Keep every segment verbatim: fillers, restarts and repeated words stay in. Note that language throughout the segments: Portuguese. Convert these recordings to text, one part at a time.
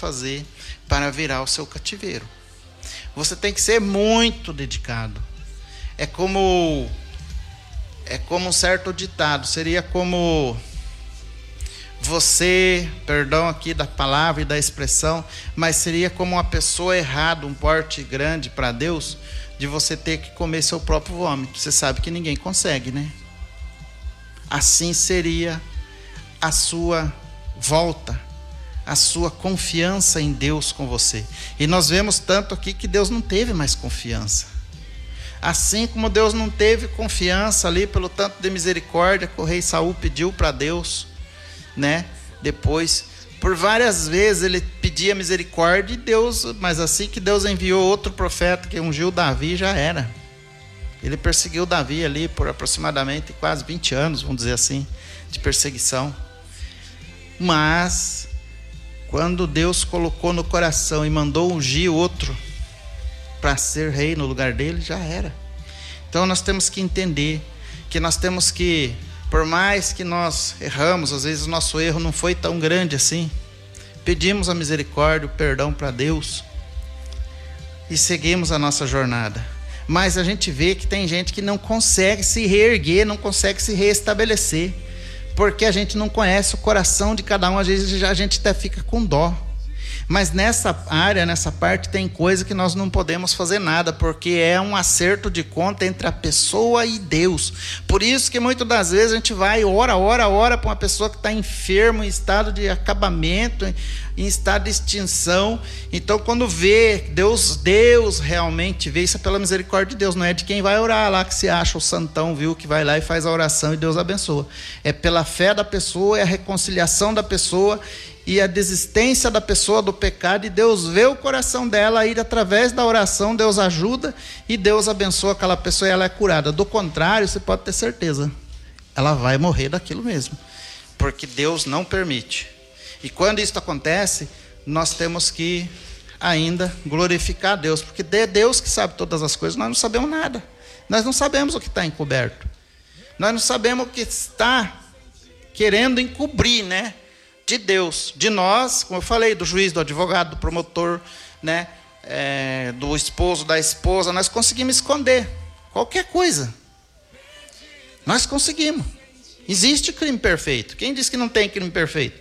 fazer para virar o seu cativeiro. Você tem que ser muito dedicado. É como é como um certo ditado, seria como você, perdão aqui da palavra e da expressão, mas seria como uma pessoa errada, um porte grande para Deus, de você ter que comer seu próprio vômito. Você sabe que ninguém consegue, né? Assim seria a sua volta, a sua confiança em Deus com você. E nós vemos tanto aqui que Deus não teve mais confiança. Assim como Deus não teve confiança ali pelo tanto de misericórdia que o rei Saul pediu para Deus, né? Depois, por várias vezes ele pedia misericórdia e Deus, mas assim que Deus enviou outro profeta que ungiu Davi, já era. Ele perseguiu Davi ali por aproximadamente quase vinte anos, vamos dizer assim, de perseguição. Mas quando Deus colocou no coração e mandou ungir outro para ser rei no lugar dele, já era. Então nós temos que entender que nós temos que, por mais que nós erramos, às vezes o nosso erro não foi tão grande assim, pedimos a misericórdia, o perdão para Deus e seguimos a nossa jornada. Mas a gente vê que tem gente que não consegue se reerguer, não consegue se reestabelecer, porque a gente não conhece o coração de cada um. Às vezes a gente até fica com dó. Mas nessa área, nessa parte, tem coisa que nós não podemos fazer nada, porque é um acerto de conta entre a pessoa e Deus. Por isso que muitas das vezes a gente vai, ora, ora, ora para uma pessoa que está enferma, em estado de acabamento, em estado de extinção. Então quando vê, Deus, Deus realmente vê, isso é pela misericórdia de Deus, não é de quem vai orar lá que se acha o santão, viu, que vai lá e faz a oração e Deus abençoa. É pela fé da pessoa, é a reconciliação da pessoa e a desistência da pessoa do pecado, e Deus vê o coração dela, e através da oração Deus ajuda e Deus abençoa aquela pessoa e ela é curada. Do contrário, você pode ter certeza, ela vai morrer daquilo mesmo, porque Deus não permite. E quando isso acontece, nós temos que ainda glorificar a Deus, porque é Deus que sabe todas as coisas, nós não sabemos nada, nós não sabemos o que está encoberto, nós não sabemos o que está querendo encobrir, né? De Deus, de nós, como eu falei, do juiz, do advogado, do promotor, né, é, do esposo, da esposa, nós conseguimos esconder qualquer coisa. Nós conseguimos. Existe crime perfeito. Quem diz que não tem crime perfeito?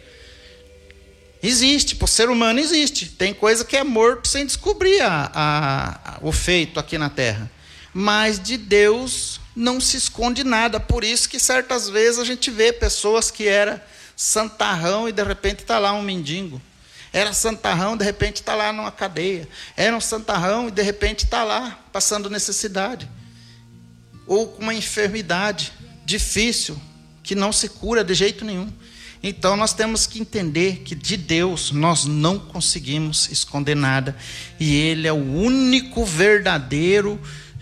Existe, para o ser humano existe. Tem coisa que é morto sem descobrir a, a, a, o feito aqui na terra. Mas de Deus não se esconde nada. Por isso que certas vezes a gente vê pessoas que eram santarrão e de repente está lá um mendigo. Era santarrão, de repente está lá numa cadeia. Era um santarrão e de repente está lá passando necessidade. Ou com uma enfermidade difícil, que não se cura de jeito nenhum. Então nós temos que entender que de Deus nós não conseguimos esconder nada. E Ele é o único verdadeiro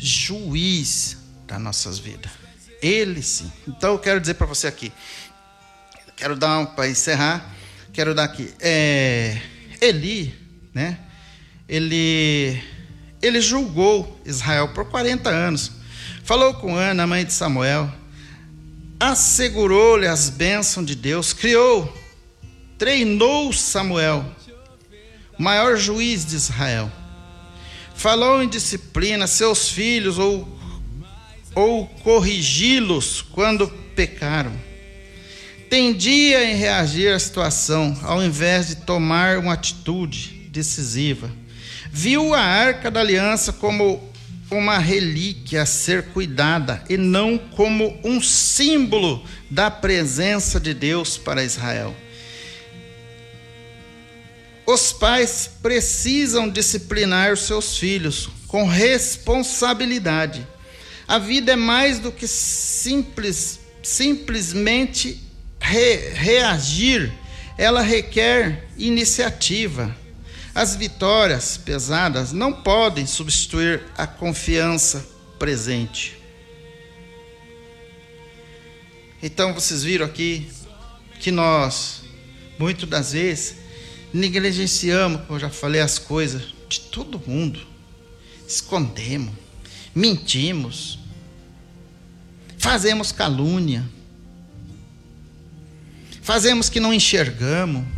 juiz das nossas vidas. Ele sim. Então eu quero dizer para você aqui, quero dar um, para encerrar, quero dar aqui. É, Eli, né? Ele, ele julgou Israel por quarenta anos. Falou com Ana, mãe de Samuel. Assegurou-lhe as bênçãos de Deus. Criou, treinou Samuel, maior juiz de Israel. Falou em disciplina seus filhos ou, ou corrigi-los quando pecaram. Tendia em reagir à situação, ao invés de tomar uma atitude decisiva. Viu a arca da aliança como uma relíquia a ser cuidada, e não como um símbolo da presença de Deus para Israel. Os pais precisam disciplinar os seus filhos com responsabilidade. A vida é mais do que simples, simplesmente Re, reagir, ela requer iniciativa. As vitórias pesadas não podem substituir a confiança presente. Então vocês viram aqui que nós, muitas das vezes, negligenciamos, como eu já falei, as coisas de todo mundo. Escondemos, mentimos, fazemos calúnia, fazemos que não enxergamos.